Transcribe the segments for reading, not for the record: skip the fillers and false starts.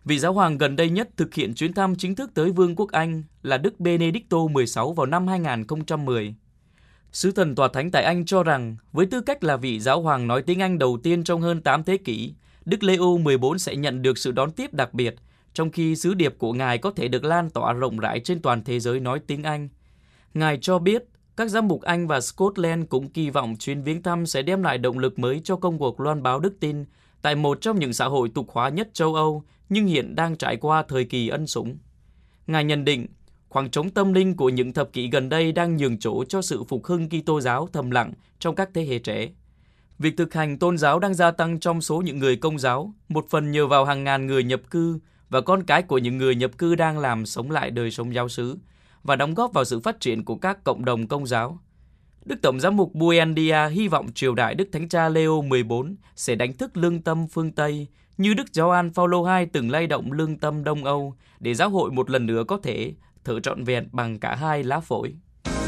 Vị giáo hoàng gần đây nhất thực hiện chuyến thăm chính thức tới Vương quốc Anh là Đức Benedicto XVI vào năm 2010. Sứ thần tòa thánh tại Anh cho rằng, với tư cách là vị giáo hoàng nói tiếng Anh đầu tiên trong hơn 8 thế kỷ, Đức Leo XIV sẽ nhận được sự đón tiếp đặc biệt, trong khi sứ điệp của Ngài có thể được lan tỏa rộng rãi trên toàn thế giới nói tiếng Anh. Ngài cho biết, các giám mục Anh và Scotland cũng kỳ vọng chuyến viếng thăm sẽ đem lại động lực mới cho công cuộc loan báo đức tin tại một trong những xã hội tục hóa nhất châu Âu, nhưng hiện đang trải qua thời kỳ ân sủng. Ngài nhận định, khoảng trống tâm linh của những thập kỷ gần đây đang nhường chỗ cho sự phục hưng Kitô giáo thầm lặng trong các thế hệ trẻ. Việc thực hành tôn giáo đang gia tăng trong số những người Công giáo, một phần nhờ vào hàng ngàn người nhập cư và con cái của những người nhập cư đang làm sống lại đời sống giáo xứ và đóng góp vào sự phát triển của các cộng đồng Công giáo. Đức Tổng giám mục Buendia hy vọng triều đại Đức Thánh Cha Leo XIV sẽ đánh thức lương tâm phương Tây, như Đức Gioan Phaolô II từng lay động lương tâm Đông Âu, để giáo hội một lần nữa có thể thở trọn vẹn bằng cả hai lá phổi.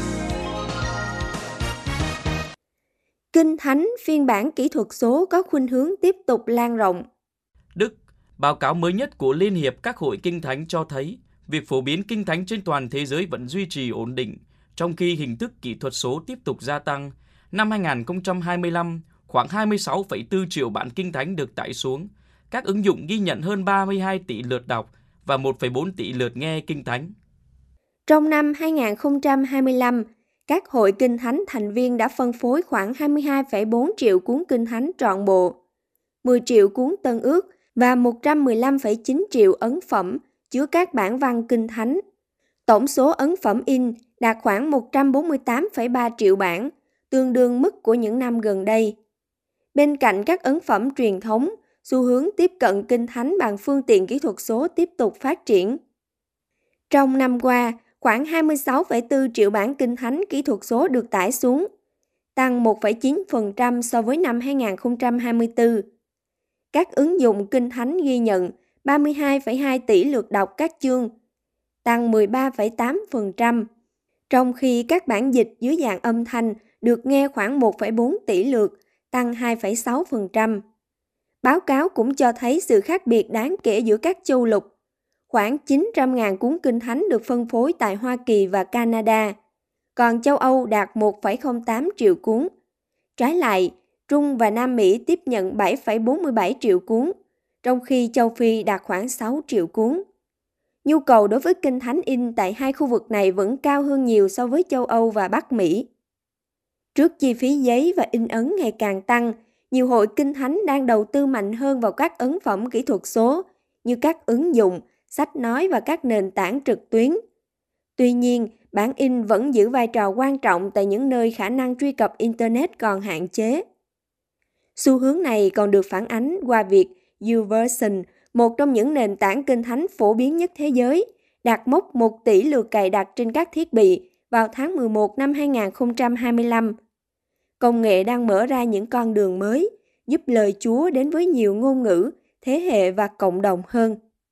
Kinh Thánh phiên bản kỹ thuật số có khuynh hướng tiếp tục lan rộng. Đức, báo cáo mới nhất của Liên hiệp các hội Kinh Thánh cho thấy việc phổ biến Kinh Thánh trên toàn thế giới vẫn duy trì ổn định, trong khi hình thức kỹ thuật số tiếp tục gia tăng. Năm 2025, khoảng 26,4 triệu bản Kinh Thánh được tải xuống. Các ứng dụng ghi nhận hơn 32 tỷ lượt đọc và 1,4 tỷ lượt nghe Kinh Thánh. Trong năm 2025, các hội Kinh Thánh thành viên đã phân phối khoảng 22,4 triệu cuốn Kinh Thánh trọn bộ, 10 triệu cuốn Tân Ước và 115,9 triệu ấn phẩm chứa các bản văn Kinh Thánh. Tổng số ấn phẩm in đạt khoảng 148,3 triệu bản, tương đương mức của những năm gần đây. Bên cạnh các ấn phẩm truyền thống, xu hướng tiếp cận Kinh Thánh bằng phương tiện kỹ thuật số tiếp tục phát triển. Trong năm qua, khoảng 26,4 triệu bản Kinh Thánh kỹ thuật số được tải xuống, tăng 1,9% so với năm 2024. Các ứng dụng Kinh Thánh ghi nhận 32,2 tỷ lượt đọc các chương, tăng 13,8%, trong khi các bản dịch dưới dạng âm thanh được nghe khoảng 1,4 tỷ lượt, tăng 2,6%. Báo cáo cũng cho thấy sự khác biệt đáng kể giữa các châu lục. Khoảng 900.000 cuốn Kinh Thánh được phân phối tại Hoa Kỳ và Canada, còn châu Âu đạt 1,08 triệu cuốn. Trái lại, Trung và Nam Mỹ tiếp nhận 7,47 triệu cuốn, trong khi châu Phi đạt khoảng 6 triệu cuốn. Nhu cầu đối với Kinh Thánh in tại hai khu vực này vẫn cao hơn nhiều so với châu Âu và Bắc Mỹ. Trước chi phí giấy và in ấn ngày càng tăng, nhiều hội Kinh Thánh đang đầu tư mạnh hơn vào các ấn phẩm kỹ thuật số, như các ứng dụng, sách nói và các nền tảng trực tuyến. Tuy nhiên, bản in vẫn giữ vai trò quan trọng tại những nơi khả năng truy cập Internet còn hạn chế. Xu hướng này còn được phản ánh qua việc YouVersion, một trong những nền tảng Kinh Thánh phổ biến nhất thế giới, đạt mốc 1 tỷ lượt cài đặt trên các thiết bị vào tháng 11 năm 2025. Công nghệ đang mở ra những con đường mới, giúp lời Chúa đến với nhiều ngôn ngữ, thế hệ và cộng đồng hơn.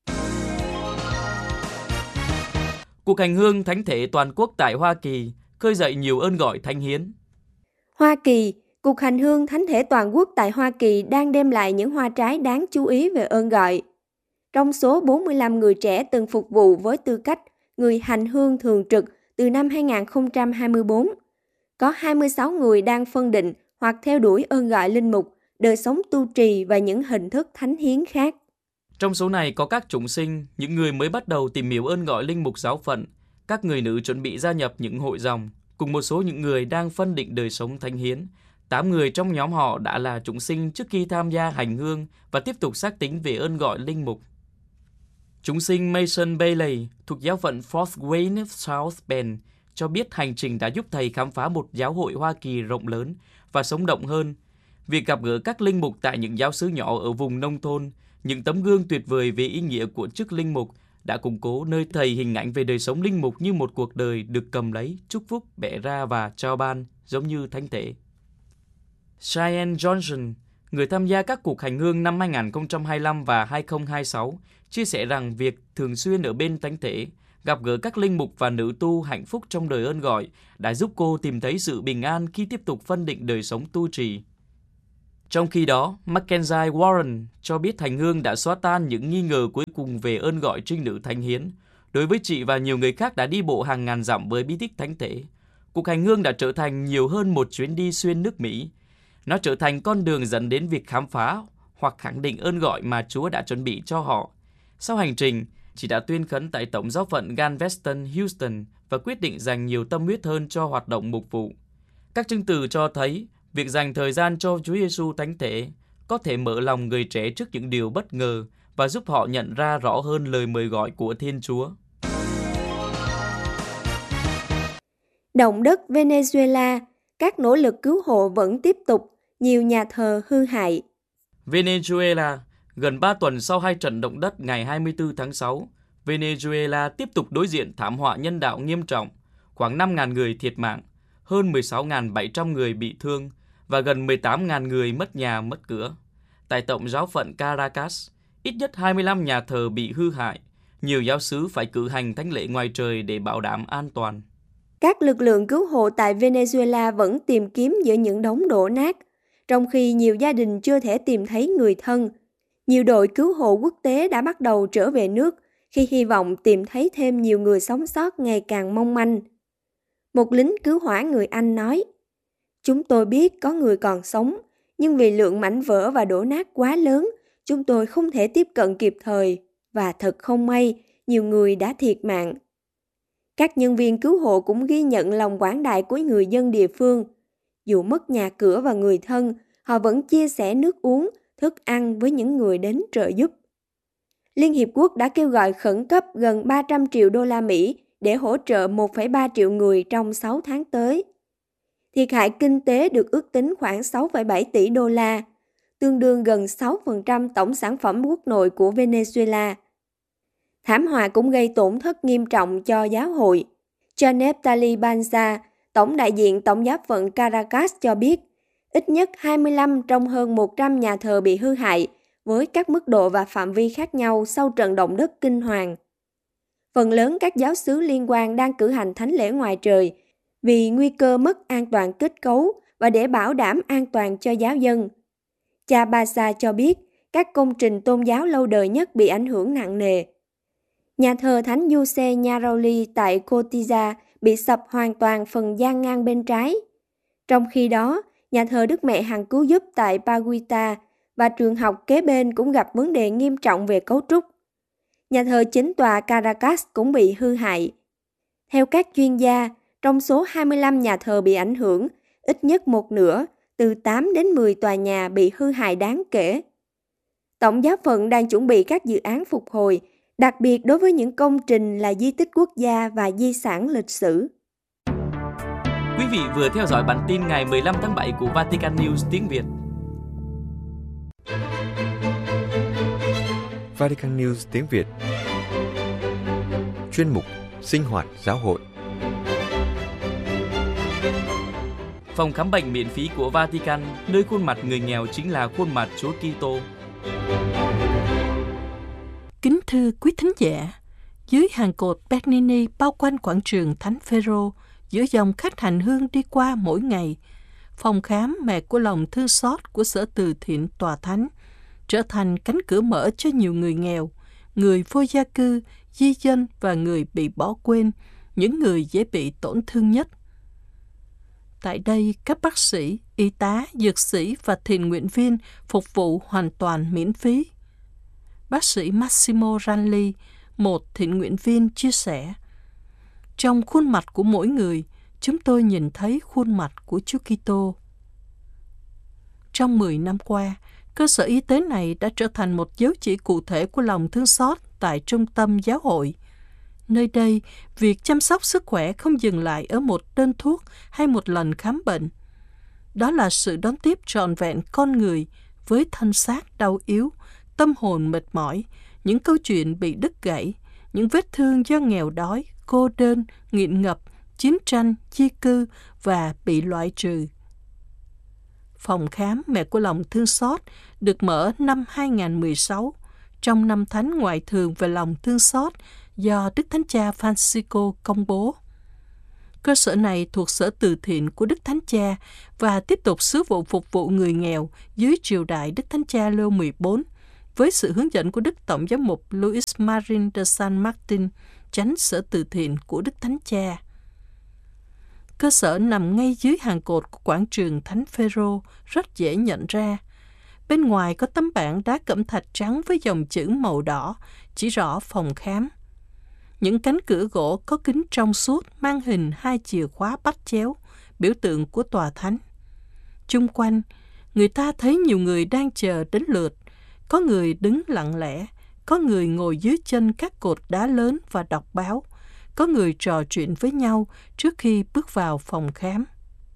Cuộc hành hương thánh thể toàn quốc tại Hoa Kỳ khơi dậy nhiều ơn gọi thánh hiến. Hoa Kỳ, cuộc hành hương thánh thể toàn quốc tại Hoa Kỳ đang đem lại những hoa trái đáng chú ý về ơn gọi. Trong số 45 người trẻ từng phục vụ với tư cách người hành hương thường trực từ năm 2024, có 26 người đang phân định hoặc theo đuổi ơn gọi linh mục, đời sống tu trì và những hình thức thánh hiến khác. Trong số này có các chúng sinh, những người mới bắt đầu tìm hiểu ơn gọi linh mục giáo phận, các người nữ chuẩn bị gia nhập những hội dòng, cùng một số những người đang phân định đời sống thánh hiến. 8 người trong nhóm họ đã là chúng sinh trước khi tham gia hành hương và tiếp tục xác tín về ơn gọi linh mục. Chúng sinh Mason Bailey thuộc giáo phận Fort Wayne, South Bend cho biết hành trình đã giúp thầy khám phá một giáo hội Hoa Kỳ rộng lớn và sống động hơn. Việc gặp gỡ các linh mục tại những giáo xứ nhỏ ở vùng nông thôn, những tấm gương tuyệt vời về ý nghĩa của chức linh mục đã củng cố nơi thầy hình ảnh về đời sống linh mục như một cuộc đời được cầm lấy, chúc phúc, bẻ ra và trao ban, giống như thánh thể. Cheyenne Johnson, người tham gia các cuộc hành hương năm 2025 và 2026, chia sẻ rằng việc thường xuyên ở bên thánh thể, gặp gỡ các linh mục và nữ tu hạnh phúc trong đời ơn gọi đã giúp cô tìm thấy sự bình an khi tiếp tục phân định đời sống tu trì. Trong khi đó, Mackenzie Warren cho biết hành hương đã xóa tan những nghi ngờ cuối cùng về ơn gọi trinh nữ thánh hiến. Đối với chị và nhiều người khác đã đi bộ hàng ngàn dặm với bí tích thánh thể, cuộc hành hương đã trở thành nhiều hơn một chuyến đi xuyên nước Mỹ. Nó trở thành con đường dẫn đến việc khám phá hoặc khẳng định ơn gọi mà Chúa đã chuẩn bị cho họ. Sau hành trình, chị đã tuyên khấn tại Tổng giáo phận Galveston, Houston và quyết định dành nhiều tâm huyết hơn cho hoạt động mục vụ. Các chứng từ cho thấy việc dành thời gian cho Chúa Giêsu thánh thể có thể mở lòng người trẻ trước những điều bất ngờ và giúp họ nhận ra rõ hơn lời mời gọi của Thiên Chúa. Động đất Venezuela, các nỗ lực cứu hộ vẫn tiếp tục, nhiều nhà thờ hư hại. Venezuela, gần 3 tuần sau 2 trận động đất ngày 24 tháng 6, Venezuela tiếp tục đối diện thảm họa nhân đạo nghiêm trọng, khoảng 5.000 người thiệt mạng, hơn 16.700 người bị thương và gần 18.000 người mất nhà mất cửa. Tại Tổng giáo phận Caracas, ít nhất 25 nhà thờ bị hư hại, nhiều giáo xứ phải cử hành thánh lễ ngoài trời để bảo đảm an toàn. Các lực lượng cứu hộ tại Venezuela vẫn tìm kiếm giữa những đống đổ nát, trong khi nhiều gia đình chưa thể tìm thấy người thân. Nhiều đội cứu hộ quốc tế đã bắt đầu trở về nước khi hy vọng tìm thấy thêm nhiều người sống sót ngày càng mong manh. Một lính cứu hỏa người Anh nói, "Chúng tôi biết có người còn sống, nhưng vì lượng mảnh vỡ và đổ nát quá lớn, chúng tôi không thể tiếp cận kịp thời, và thật không may, nhiều người đã thiệt mạng." Các nhân viên cứu hộ cũng ghi nhận lòng quảng đại của người dân địa phương. Dù mất nhà cửa và người thân, họ vẫn chia sẻ nước uống, thức ăn với những người đến trợ giúp. Liên Hiệp Quốc đã kêu gọi khẩn cấp gần 300 triệu đô la Mỹ để hỗ trợ 1,3 triệu người trong 6 tháng tới. Thiệt hại kinh tế được ước tính khoảng 6,7 tỷ đô la, tương đương gần 6% tổng sản phẩm quốc nội của Venezuela. Thảm họa cũng gây tổn thất nghiêm trọng cho giáo hội. Janeb Talibanza, tổng đại diện Tổng giáo phận Caracas cho biết, ít nhất 25 trong hơn 100 nhà thờ bị hư hại, với các mức độ và phạm vi khác nhau sau trận động đất kinh hoàng. Phần lớn các giáo xứ liên quan đang cử hành thánh lễ ngoài trời vì nguy cơ mất an toàn kết cấu và để bảo đảm an toàn cho giáo dân. Cha Basa cho biết các công trình tôn giáo lâu đời nhất bị ảnh hưởng nặng nề. Nhà thờ Thánh Giuse Ñarauli tại Cotiza bị sập hoàn toàn phần gian ngang bên trái. Trong khi đó, nhà thờ Đức Mẹ Hằng Cứu Giúp tại Paguita và trường học kế bên cũng gặp vấn đề nghiêm trọng về cấu trúc. Nhà thờ chính tòa Caracas cũng bị hư hại. Theo các chuyên gia, trong số 25 nhà thờ bị ảnh hưởng, ít nhất một nửa, từ 8 đến 10 tòa nhà bị hư hại đáng kể. Tổng giáo phận đang chuẩn bị các dự án phục hồi, đặc biệt đối với những công trình là di tích quốc gia và di sản lịch sử. Quý vị vừa theo dõi bản tin ngày 15 tháng 7 của Vatican News tiếng Việt. Vatican News tiếng Việt. Chuyên mục Sinh hoạt giáo hội. Phòng khám bệnh miễn phí của Vatican, nơi khuôn mặt người nghèo chính là khuôn mặt Chúa Kitô. Kính thưa quý thính giả, dưới hàng cột Bernini bao quanh quảng trường Thánh Phêrô, giữa dòng khách hành hương đi qua mỗi ngày, phòng khám Mẹ của lòng thương xót của Sở Từ Thiện Tòa Thánh trở thành cánh cửa mở cho nhiều người nghèo, người vô gia cư, di dân và người bị bỏ quên, những người dễ bị tổn thương nhất. Tại đây, các bác sĩ, y tá, dược sĩ và thiện nguyện viên phục vụ hoàn toàn miễn phí. Bác sĩ Massimo Ranli, một thiện nguyện viên, chia sẻ, trong khuôn mặt của mỗi người, chúng tôi nhìn thấy khuôn mặt của Chúa Kitô. Trong 10 năm qua, cơ sở y tế này đã trở thành một dấu chỉ cụ thể của lòng thương xót tại trung tâm giáo hội. Nơi đây, việc chăm sóc sức khỏe không dừng lại ở một đơn thuốc hay một lần khám bệnh. Đó là sự đón tiếp trọn vẹn con người với thân xác đau yếu, tâm hồn mệt mỏi, những câu chuyện bị đứt gãy, những vết thương do nghèo đói, cô đơn, nghiện ngập, chiến tranh, di cư và bị loại trừ. Phòng khám Mẹ của lòng thương xót được mở năm 2016 trong năm Thánh Ngoại thường về lòng thương xót do Đức Thánh Cha Francisco công bố. Cơ sở này thuộc Sở Từ Thiện của Đức Thánh Cha và tiếp tục sứ vụ phục vụ người nghèo dưới triều đại Đức Thánh Cha Leo 14 với sự hướng dẫn của Đức Tổng giám mục Luis Marin de San Martin, chánh Sở Từ Thiện của Đức Thánh Cha. Cơ sở nằm ngay dưới hàng cột của quảng trường Thánh Phêrô, rất dễ nhận ra. Bên ngoài có tấm bảng đá cẩm thạch trắng với dòng chữ màu đỏ, chỉ rõ phòng khám. Những cánh cửa gỗ có kính trong suốt mang hình 2 chìa khóa bắt chéo, biểu tượng của tòa thánh. Chung quanh, người ta thấy nhiều người đang chờ đến lượt. Có người đứng lặng lẽ, có người ngồi dưới chân các cột đá lớn và đọc báo, có người trò chuyện với nhau trước khi bước vào phòng khám.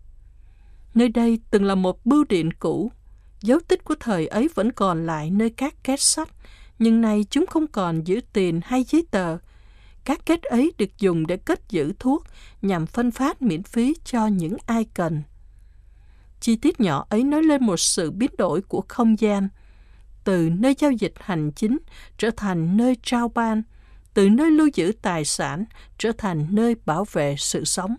Nơi đây từng là một bưu điện cũ. Dấu tích của thời ấy vẫn còn lại nơi các két sắt, nhưng nay chúng không còn giữ tiền hay giấy tờ. Các két ấy được dùng để cất giữ thuốc nhằm phân phát miễn phí cho những ai cần. Chi tiết nhỏ ấy nói lên một sự biến đổi của không gian, từ nơi giao dịch hành chính trở thành nơi trao ban, từ nơi lưu giữ tài sản trở thành nơi bảo vệ sự sống.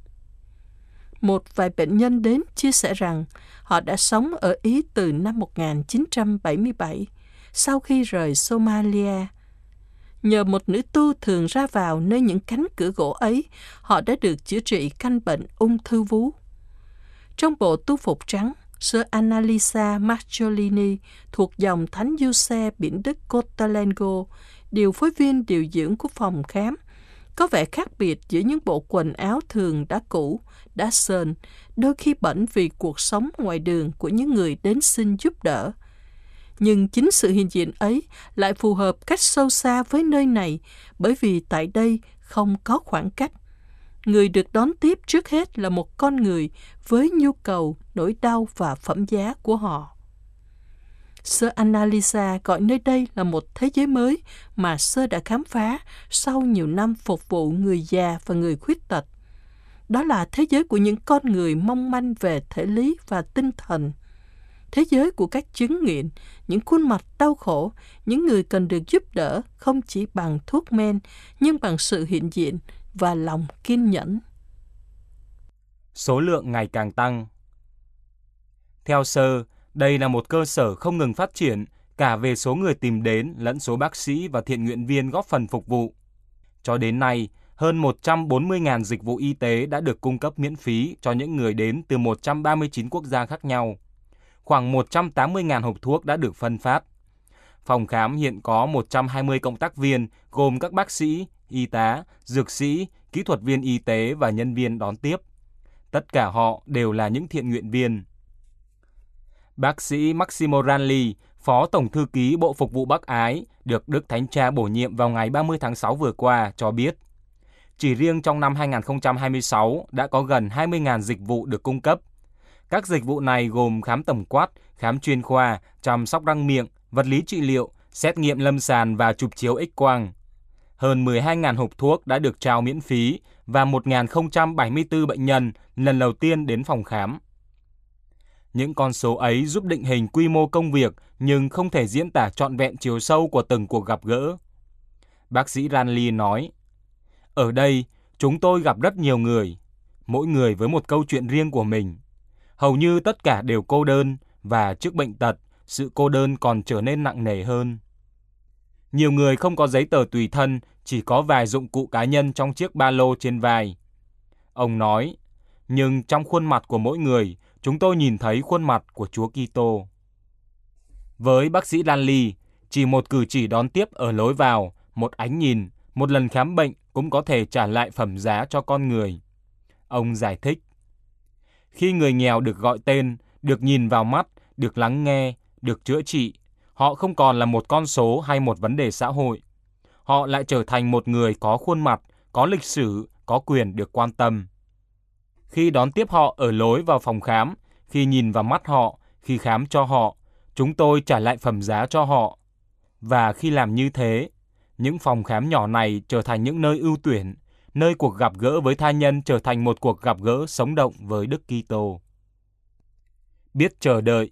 Một vài bệnh nhân đến chia sẻ rằng họ đã sống ở Ý từ năm 1977, sau khi rời Somalia. Nhờ một nữ tu thường ra vào nơi những cánh cửa gỗ ấy, họ đã được chữa trị căn bệnh ung thư vú. Trong bộ tu phục trắng, Sơ Annalisa Marcellini thuộc dòng Thánh Giuse Biển Đức Cottolengo, điều phối viên điều dưỡng của phòng khám, có vẻ khác biệt giữa những bộ quần áo thường đã cũ, đã sờn, đôi khi bẩn vì cuộc sống ngoài đường của những người đến xin giúp đỡ. Nhưng chính sự hiện diện ấy lại phù hợp cách sâu xa với nơi này, bởi vì tại đây không có khoảng cách. Người được đón tiếp trước hết là một con người với nhu cầu, nỗi đau và phẩm giá của họ. Sơ Annalisa gọi nơi đây là một thế giới mới mà Sơ đã khám phá sau nhiều năm phục vụ người già và người khuyết tật. Đó là thế giới của những con người mong manh về thể lý và tinh thần. Thế giới của các chứng nghiện, những khuôn mặt đau khổ, những người cần được giúp đỡ không chỉ bằng thuốc men, nhưng bằng sự hiện diện và lòng kiên nhẫn. Số lượng ngày càng tăng. Theo Sơ, đây là một cơ sở không ngừng phát triển cả về số người tìm đến lẫn số bác sĩ và thiện nguyện viên góp phần phục vụ. Cho đến nay, hơn 140.000 dịch vụ y tế đã được cung cấp miễn phí cho những người đến từ 139 quốc gia khác nhau. Khoảng 180.000 hộp thuốc đã được phân phát. Phòng khám hiện có 120 cộng tác viên gồm các bác sĩ, y tá, dược sĩ, kỹ thuật viên y tế và nhân viên đón tiếp. Tất cả họ đều là những thiện nguyện viên. Bác sĩ Massimo Ranli, Phó Tổng Thư ký Bộ Phục vụ Bắc Ái, được Đức Thánh Cha bổ nhiệm vào ngày 30 tháng 6 vừa qua, cho biết, chỉ riêng trong năm 2026 đã có gần 20.000 dịch vụ được cung cấp. Các dịch vụ này gồm khám tổng quát, khám chuyên khoa, chăm sóc răng miệng, vật lý trị liệu, xét nghiệm lâm sàng và chụp chiếu X-quang. Hơn 12.000 hộp thuốc đã được trao miễn phí và 1.074 bệnh nhân lần đầu tiên đến phòng khám. Những con số ấy giúp định hình quy mô công việc nhưng không thể diễn tả trọn vẹn chiều sâu của từng cuộc gặp gỡ. Bác sĩ Ranli nói, ở đây, chúng tôi gặp rất nhiều người, mỗi người với một câu chuyện riêng của mình. Hầu như tất cả đều cô đơn và trước bệnh tật, sự cô đơn còn trở nên nặng nề hơn. Nhiều người không có giấy tờ tùy thân, chỉ có vài dụng cụ cá nhân trong chiếc ba lô trên vai. Ông nói, nhưng trong khuôn mặt của mỗi người, chúng tôi nhìn thấy khuôn mặt của Chúa Kitô. Với bác sĩ Ranli, chỉ một cử chỉ đón tiếp ở lối vào, một ánh nhìn, một lần khám bệnh cũng có thể trả lại phẩm giá cho con người. Ông giải thích, khi người nghèo được gọi tên, được nhìn vào mắt, được lắng nghe, được chữa trị, họ không còn là một con số hay một vấn đề xã hội. Họ lại trở thành một người có khuôn mặt, có lịch sử, có quyền được quan tâm. Khi đón tiếp họ ở lối vào phòng khám, khi nhìn vào mắt họ, khi khám cho họ, chúng tôi trả lại phẩm giá cho họ. Và khi làm như thế, những phòng khám nhỏ này trở thành những nơi ưu tuyển, nơi cuộc gặp gỡ với tha nhân trở thành một cuộc gặp gỡ sống động với Đức Kitô. Biết chờ đợi.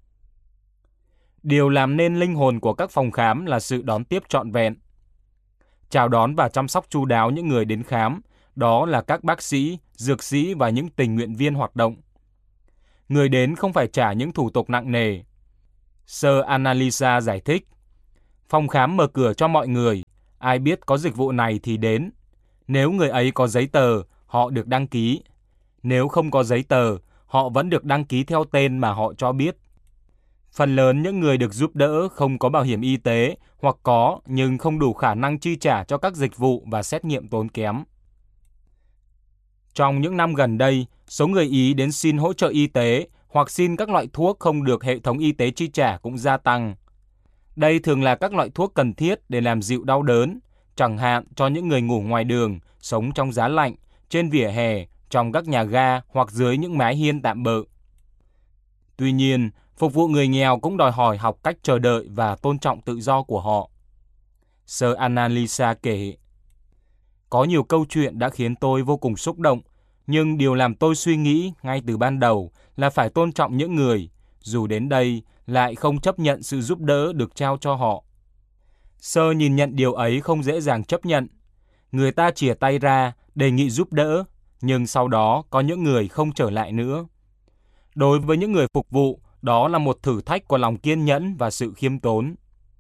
Điều làm nên linh hồn của các phòng khám là sự đón tiếp trọn vẹn. Chào đón và chăm sóc chu đáo những người đến khám, đó là các bác sĩ, dược sĩ và những tình nguyện viên hoạt động. Người đến không phải trả những thủ tục nặng nề. Sir Annalisa giải thích, phòng khám mở cửa cho mọi người, ai biết có dịch vụ này thì đến. Nếu người ấy có giấy tờ, họ được đăng ký. Nếu không có giấy tờ, họ vẫn được đăng ký theo tên mà họ cho biết. Phần lớn những người được giúp đỡ không có bảo hiểm y tế hoặc có nhưng không đủ khả năng chi trả cho các dịch vụ và xét nghiệm tốn kém. Trong những năm gần đây, số người Ý đến xin hỗ trợ y tế hoặc xin các loại thuốc không được hệ thống y tế chi trả cũng gia tăng. Đây thường là các loại thuốc cần thiết để làm dịu đau đớn, chẳng hạn cho những người ngủ ngoài đường, sống trong giá lạnh, trên vỉa hè, trong các nhà ga hoặc dưới những mái hiên tạm bợ. Tuy nhiên, phục vụ người nghèo cũng đòi hỏi học cách chờ đợi và tôn trọng tự do của họ. Sir Annalisa kể, có nhiều câu chuyện đã khiến tôi vô cùng xúc động, nhưng điều làm tôi suy nghĩ ngay từ ban đầu là phải tôn trọng những người, dù đến đây lại không chấp nhận sự giúp đỡ được trao cho họ. Sir nhìn nhận điều ấy không dễ dàng chấp nhận. Người ta chìa tay ra, đề nghị giúp đỡ, nhưng sau đó có những người không trở lại nữa. Đối với những người phục vụ, đó là một thử thách của lòng kiên nhẫn và sự khiêm tốn.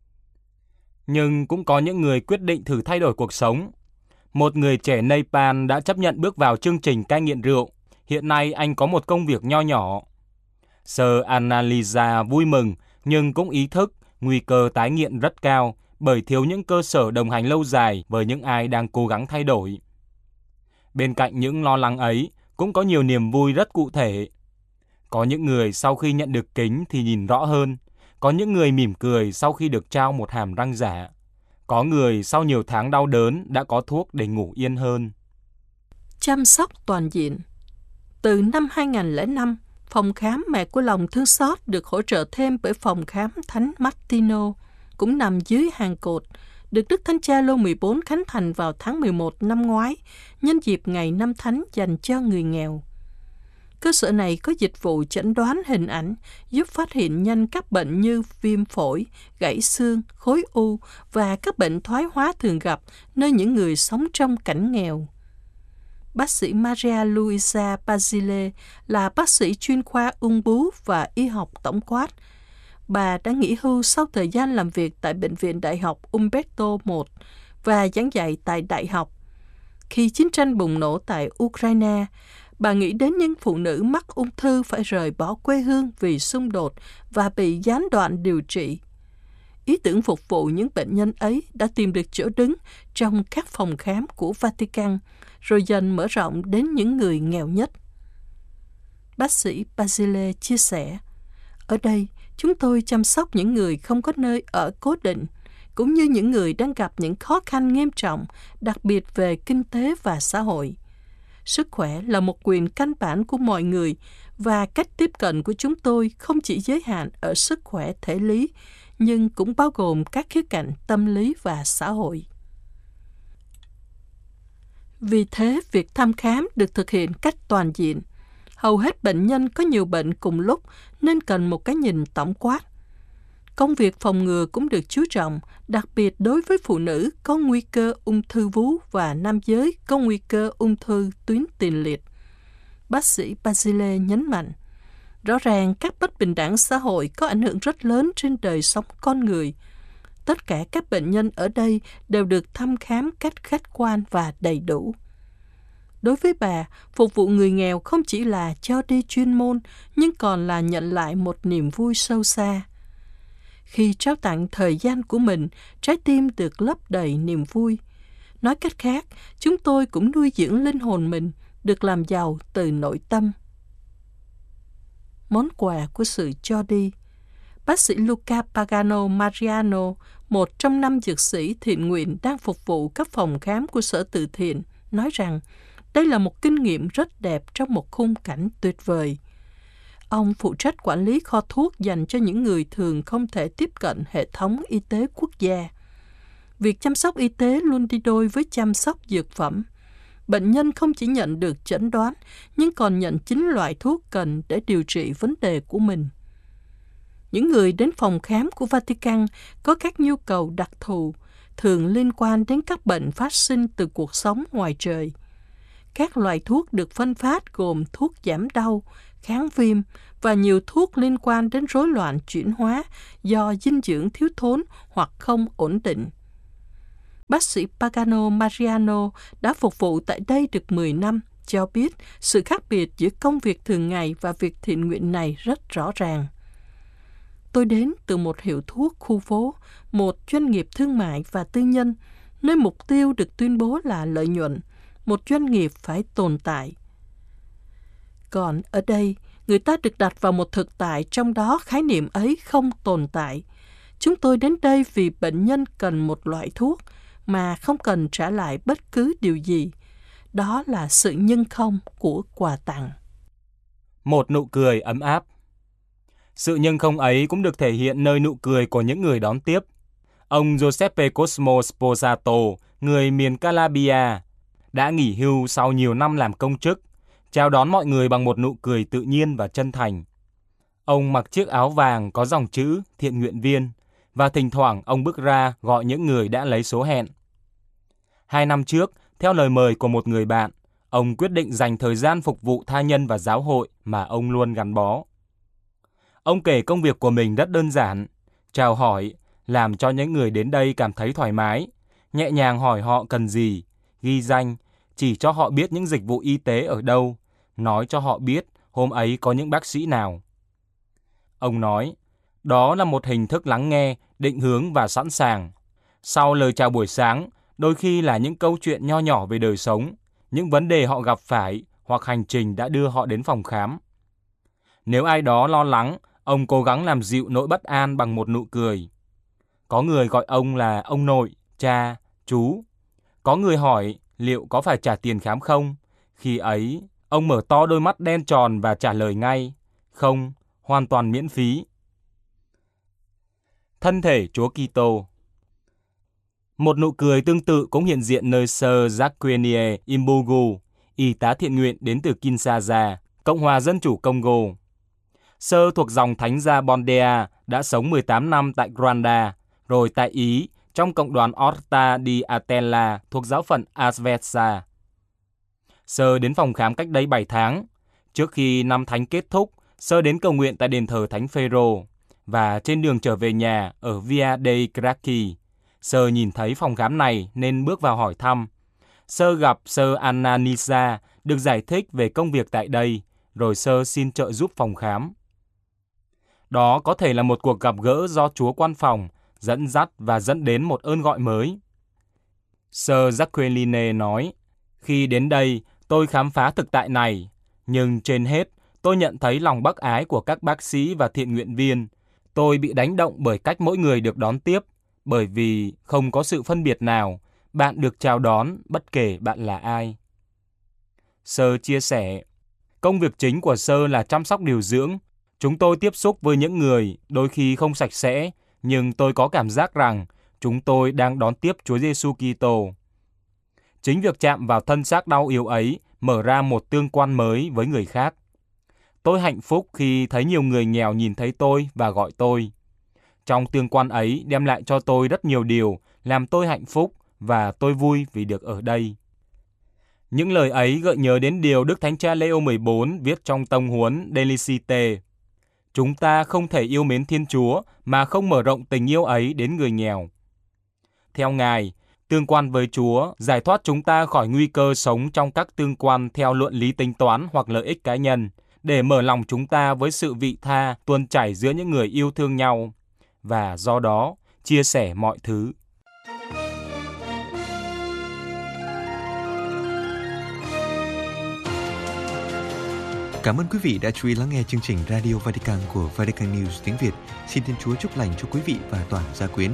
Nhưng cũng có những người quyết định thử thay đổi cuộc sống. Một người trẻ Nepal đã chấp nhận bước vào chương trình cai nghiện rượu. Hiện nay anh có một công việc nho nhỏ. Sir Annalisa vui mừng, nhưng cũng ý thức nguy cơ tái nghiện rất cao bởi thiếu những cơ sở đồng hành lâu dài với những ai đang cố gắng thay đổi. Bên cạnh những lo lắng ấy, cũng có nhiều niềm vui rất cụ thể. Có những người sau khi nhận được kính thì nhìn rõ hơn. Có những người mỉm cười sau khi được trao một hàm răng giả. Có người sau nhiều tháng đau đớn đã có thuốc để ngủ yên hơn. Chăm sóc toàn diện. Từ năm 2005, phòng khám Mẹ của Lòng Thương Xót được hỗ trợ thêm bởi phòng khám Thánh Martino, cũng nằm dưới hàng cột, được Đức Thánh Cha Lô 14 khánh thành vào tháng 11 năm ngoái, nhân dịp Ngày Năm Thánh dành cho người nghèo. Cơ sở này có dịch vụ chẩn đoán hình ảnh, giúp phát hiện nhanh các bệnh như viêm phổi, gãy xương, khối u và các bệnh thoái hóa thường gặp nơi những người sống trong cảnh nghèo. Bác sĩ Maria Luisa Basile là bác sĩ chuyên khoa ung bướu và y học tổng quát. Bà đã nghỉ hưu sau thời gian làm việc tại Bệnh viện Đại học Umberto I và giảng dạy tại đại học. Khi chiến tranh bùng nổ tại Ukraine, bà nghĩ đến những phụ nữ mắc ung thư phải rời bỏ quê hương vì xung đột và bị gián đoạn điều trị. Ý tưởng phục vụ những bệnh nhân ấy đã tìm được chỗ đứng trong các phòng khám của Vatican, rồi dần mở rộng đến những người nghèo nhất. Bác sĩ Basile chia sẻ, ở đây chúng tôi chăm sóc những người không có nơi ở cố định, cũng như những người đang gặp những khó khăn nghiêm trọng, đặc biệt về kinh tế và xã hội. Sức khỏe là một quyền căn bản của mọi người và cách tiếp cận của chúng tôi không chỉ giới hạn ở sức khỏe thể lý, nhưng cũng bao gồm các khía cạnh tâm lý và xã hội. Vì thế, việc thăm khám được thực hiện cách toàn diện. Hầu hết bệnh nhân có nhiều bệnh cùng lúc nên cần một cái nhìn tổng quát. Công việc phòng ngừa cũng được chú trọng, đặc biệt đối với phụ nữ có nguy cơ ung thư vú và nam giới có nguy cơ ung thư tuyến tiền liệt. Bác sĩ Basile nhấn mạnh, rõ ràng các bất bình đẳng xã hội có ảnh hưởng rất lớn trên đời sống con người. Tất cả các bệnh nhân ở đây đều được thăm khám cách khách quan và đầy đủ. Đối với bà, phục vụ người nghèo không chỉ là cho đi chuyên môn, nhưng còn là nhận lại một niềm vui sâu xa. Khi trao tặng thời gian của mình, trái tim được lấp đầy niềm vui. Nói cách khác, chúng tôi cũng nuôi dưỡng linh hồn mình, được làm giàu từ nội tâm. Món quà của sự cho đi. Bác sĩ Luca Pagano Mariano, một trong 5 dược sĩ thiện nguyện đang phục vụ các phòng khám của sở từ thiện, nói rằng đây là một kinh nghiệm rất đẹp trong một khung cảnh tuyệt vời. Ông phụ trách quản lý kho thuốc dành cho những người thường không thể tiếp cận hệ thống y tế quốc gia. Việc chăm sóc y tế luôn đi đôi với chăm sóc dược phẩm. Bệnh nhân không chỉ nhận được chẩn đoán, nhưng còn nhận chính loại thuốc cần để điều trị vấn đề của mình. Những người đến phòng khám của Vatican có các nhu cầu đặc thù, thường liên quan đến các bệnh phát sinh từ cuộc sống ngoài trời. Các loại thuốc được phân phát gồm thuốc giảm đau, kháng viêm và nhiều thuốc liên quan đến rối loạn chuyển hóa do dinh dưỡng thiếu thốn hoặc không ổn định. Bác sĩ Pagano Mariano đã phục vụ tại đây được 10 năm, cho biết sự khác biệt giữa công việc thường ngày và việc thiện nguyện này rất rõ ràng. Tôi đến từ một hiệu thuốc khu phố, một doanh nghiệp thương mại và tư nhân, nơi mục tiêu được tuyên bố là lợi nhuận, một doanh nghiệp phải tồn tại. Còn ở đây, người ta được đặt vào một thực tại trong đó khái niệm ấy không tồn tại. Chúng tôi đến đây vì bệnh nhân cần một loại thuốc mà không cần trả lại bất cứ điều gì. Đó là sự nhân không của quà tặng. Một nụ cười ấm áp. Sự nhân không ấy cũng được thể hiện nơi nụ cười của những người đón tiếp. Ông Giuseppe Cosmo Sposato, người miền Calabria, đã nghỉ hưu sau nhiều năm làm công chức, chào đón mọi người bằng một nụ cười tự nhiên và chân thành. Ông mặc chiếc áo vàng có dòng chữ thiện nguyện viên, và thỉnh thoảng ông bước ra gọi những người đã lấy số hẹn. 2 năm trước, theo lời mời của một người bạn, ông quyết định dành thời gian phục vụ tha nhân và giáo hội mà ông luôn gắn bó. Ông kể công việc của mình rất đơn giản, chào hỏi, làm cho những người đến đây cảm thấy thoải mái, nhẹ nhàng hỏi họ cần gì, ghi danh, chỉ cho họ biết những dịch vụ y tế ở đâu, nói cho họ biết hôm ấy có những bác sĩ nào. Ông nói, đó là một hình thức lắng nghe, định hướng và sẵn sàng. Sau lời chào buổi sáng, đôi khi là những câu chuyện nho nhỏ về đời sống, những vấn đề họ gặp phải hoặc hành trình đã đưa họ đến phòng khám. Nếu ai đó lo lắng, ông cố gắng làm dịu nỗi bất an bằng một nụ cười. Có người gọi ông là ông nội, cha, chú. Có người hỏi liệu có phải trả tiền khám không? Khi ấy, ông mở to đôi mắt đen tròn và trả lời ngay, không, hoàn toàn miễn phí. Thân thể Chúa Kitô. Một nụ cười tương tự cũng hiện diện nơi Sir Jacquenie Imbugu, y tá thiện nguyện đến từ Kinshasa, Cộng hòa Dân chủ Congo. Sir thuộc dòng thánh gia Bondea, đã sống 18 năm tại Rwanda, rồi tại Ý, trong cộng đoàn Orta di Atella thuộc giáo phận Asvetsa. Sir đến phòng khám cách đây 7 tháng. Trước khi năm thánh kết thúc, Sir đến cầu nguyện tại đền thờ Thánh Phêrô, và trên đường trở về nhà ở Via dei Gracchi, Sir nhìn thấy phòng khám này nên bước vào hỏi thăm. Sir gặp Sir Ananisa, được giải thích về công việc tại đây, rồi Sir xin trợ giúp phòng khám. Đó có thể là một cuộc gặp gỡ do Chúa quan phòng, dẫn dắt và dẫn đến một ơn gọi mới. Sir Jacqueline nói, khi đến đây, tôi khám phá thực tại này, nhưng trên hết, tôi nhận thấy lòng bác ái của các bác sĩ và thiện nguyện viên. Tôi bị đánh động bởi cách mỗi người được đón tiếp, bởi vì không có sự phân biệt nào, bạn được chào đón bất kể bạn là ai. Sir chia sẻ, công việc chính của Sir là chăm sóc điều dưỡng. Chúng tôi tiếp xúc với những người đôi khi không sạch sẽ, nhưng tôi có cảm giác rằng chúng tôi đang đón tiếp Chúa Giêsu Kitô. Chính việc chạm vào thân xác đau yếu ấy mở ra một tương quan mới với người khác. Tôi hạnh phúc khi thấy nhiều người nghèo nhìn thấy tôi và gọi tôi. Trong tương quan ấy đem lại cho tôi rất nhiều điều, làm tôi hạnh phúc và tôi vui vì được ở đây. Những lời ấy gợi nhớ đến điều Đức Thánh Cha Leo 14 viết trong tông huấn Delicite. Chúng ta không thể yêu mến Thiên Chúa mà không mở rộng tình yêu ấy đến người nghèo. Theo Ngài, tương quan với Chúa giải thoát chúng ta khỏi nguy cơ sống trong các tương quan theo luận lý tính toán hoặc lợi ích cá nhân, để mở lòng chúng ta với sự vị tha tuôn chảy giữa những người yêu thương nhau, và do đó chia sẻ mọi thứ. Cảm ơn quý vị đã chú ý lắng nghe chương trình Radio Vatican của Vatican News tiếng Việt. Xin Thiên Chúa chúc lành cho quý vị và toàn gia quyến.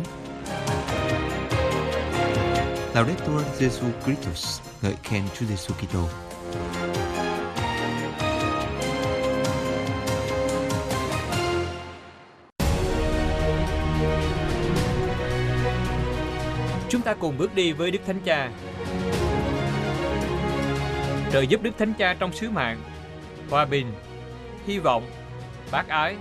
Laudetur Jesu Christus, ngợi khen Chúa Giêsu Kitô. Chúng ta cùng bước đi với Đức Thánh Cha. Trợ giúp Đức Thánh Cha trong sứ mạng, hòa bình, hy vọng, bác ái.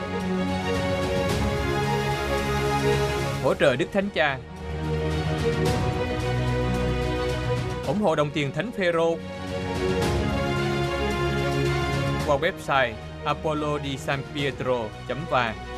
Hỗ trợ Đức Thánh Cha. ủng hộ đồng tiền Thánh Phêrô, qua website apollodisanpietro.va.